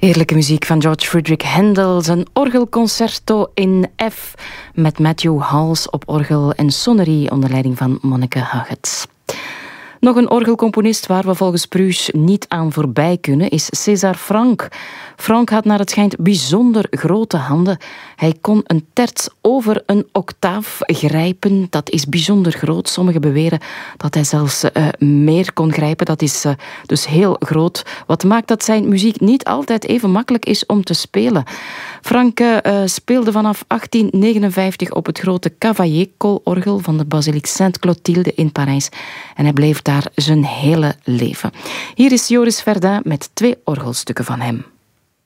Heerlijke muziek van George Friedrich Händel, zijn orgelconcerto in F met Matthew Hals op orgel en sonnerie onder leiding van Monneke Haget. Nog een orgelcomponist waar we volgens Pruus niet aan voorbij kunnen is César Franck. Franck had naar het schijnt bijzonder grote handen. Hij kon een terts over een octaaf grijpen. Dat is bijzonder groot. Sommigen beweren dat hij zelfs meer kon grijpen. Dat is dus heel groot. Wat maakt dat zijn muziek niet altijd even makkelijk is om te spelen. Franck speelde vanaf 1859 op het grote Cavaillé-koororgel van de basiliek Sainte-Clotilde in Parijs. En hij bleef daar zijn hele leven. Hier is Joris Verdun met 2 orgelstukken van hem.